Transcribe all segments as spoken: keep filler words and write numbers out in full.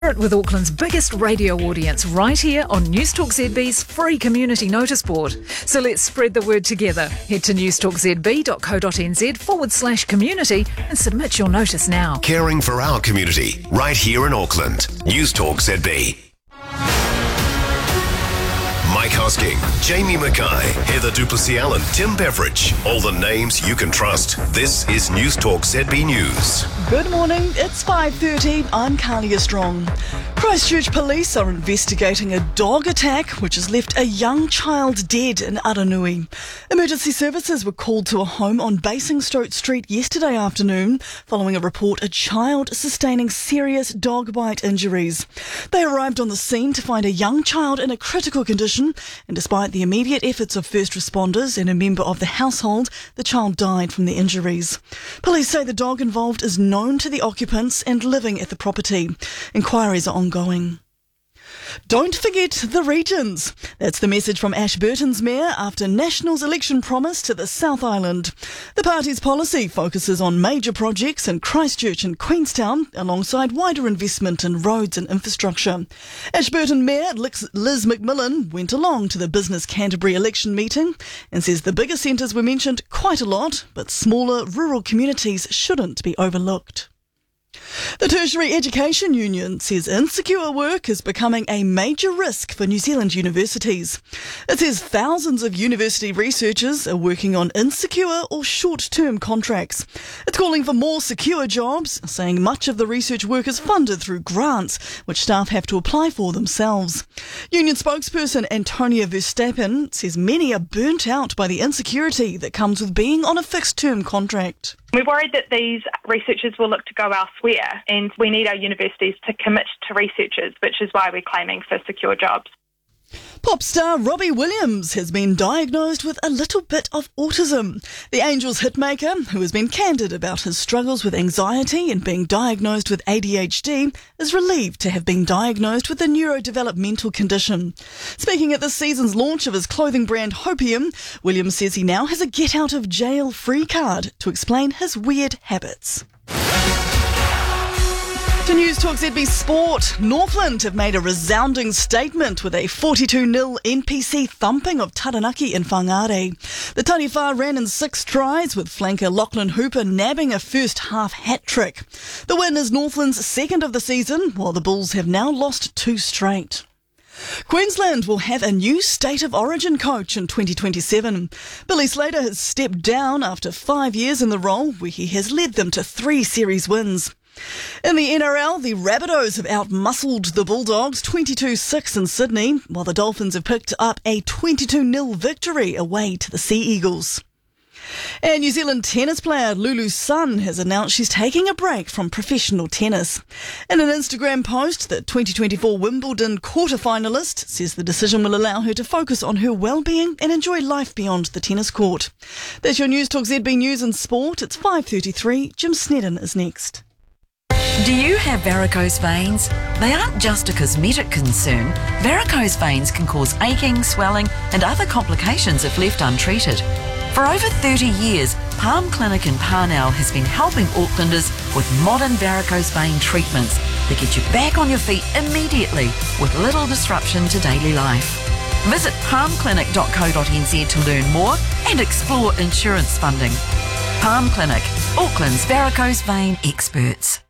It with Auckland's biggest radio audience right here on Newstalk Z B's free community notice board. So let's spread the word together. Head to newstalkzb.co.nz forward slash community and submit your notice now. Caring for our community right here in Auckland. Newstalk Z B. Mike Hosking, Jamie Mackay, Heather Duplessis-Allen, Tim Beveridge. All the names you can trust. This is Newstalk Z B News. Good morning, it's five thirty. I'm Carlia Strong. Christchurch police are investigating a dog attack which has left a young child dead in Aranui. Emergency services were called to a home on Basingstoke Street yesterday afternoon following a report a child sustaining serious dog bite injuries. They arrived on the scene to find a young child in a critical condition, and despite the immediate efforts of first responders and a member of the household, the child died from the injuries. Police say the dog involved is known to the occupants and living at the property. Inquiries are ongoing. Don't forget the regions. That's the message from Ashburton's mayor after National's election promise to the South Island. The party's policy focuses on major projects in Christchurch and Queenstown, alongside wider investment in roads and infrastructure. Ashburton Mayor Liz McMillan went along to the Business Canterbury election meeting and says the bigger centres were mentioned quite a lot, but smaller rural communities shouldn't be overlooked. The Tertiary Education Union says insecure work is becoming a major risk for New Zealand universities. It says thousands of university researchers are working on insecure or short-term contracts. It's calling for more secure jobs, saying much of the research work is funded through grants, which staff have to apply for themselves. Union spokesperson Antonia Verstappen says many are burnt out by the insecurity that comes with being on a fixed-term contract. We're worried that these researchers will look to go elsewhere, and we need our universities to commit to researchers, which is why we're claiming for secure jobs. Pop star Robbie Williams has been diagnosed with a little bit of autism. The Angels hitmaker, who has been candid about his struggles with anxiety and being diagnosed with A D H D, is relieved to have been diagnosed with a neurodevelopmental condition. Speaking at this season's launch of his clothing brand Hopium, Williams says he now has a get-out-of-jail-free card to explain his weird habits. To Newstalk Z B Sport, Northland have made a resounding statement with a forty-two nil N P C thumping of Taranaki in Whangarei. The Tariwha ran in six tries, with flanker Lachlan Hooper nabbing a first-half hat-trick. The win is Northland's second of the season, while the Bulls have now lost two straight. Queensland will have a new State of Origin coach in twenty twenty-seven. Billy Slater has stepped down after five years in the role, where he has led them to three series wins. In the N R L, the Rabbitohs have outmuscled the Bulldogs twenty-two six in Sydney, while the Dolphins have picked up a twenty-two nil victory away to the Sea Eagles. And New Zealand tennis player Lulu Sun has announced she's taking a break from professional tennis. In an Instagram post, the twenty twenty-four Wimbledon quarter-finalist says the decision will allow her to focus on her well-being and enjoy life beyond the tennis court. That's your Newstalk Z B News and Sport. It's five thirty-three. Jim Snedden is next. Do you have varicose veins? They aren't just a cosmetic concern. Varicose veins can cause aching, swelling and other complications if left untreated. For over thirty years, Palm Clinic in Parnell has been helping Aucklanders with modern varicose vein treatments that get you back on your feet immediately with little disruption to daily life. Visit palm clinic dot co dot n z to learn more and explore insurance funding. Palm Clinic, Auckland's varicose vein experts.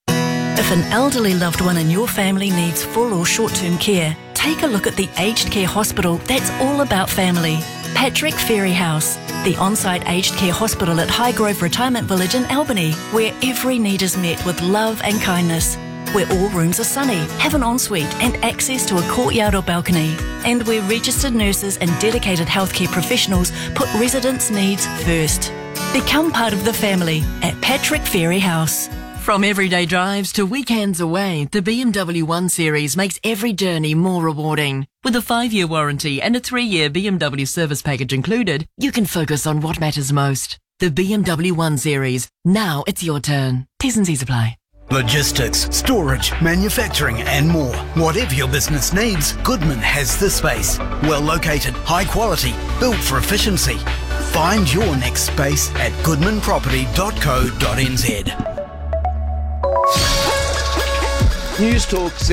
If an elderly loved one in your family needs full or short-term care, take a look at the aged care hospital that's all about family. Patrick Ferry House, the on-site aged care hospital at Highgrove Retirement Village in Albany, where every need is met with love and kindness. Where all rooms are sunny, have an ensuite and access to a courtyard or balcony. And where registered nurses and dedicated healthcare professionals put residents' needs first. Become part of the family at Patrick Ferry House. From everyday drives to weekends away, the B M W one Series makes every journey more rewarding. With a five-year warranty and a three-year B M W service package included, you can focus on what matters most. The B M W one Series. Now it's your turn. T's and C's apply. Logistics, storage, manufacturing and more. Whatever your business needs, Goodman has the space. Well located, high quality, built for efficiency. Find your next space at goodman property dot co dot n z. News Talk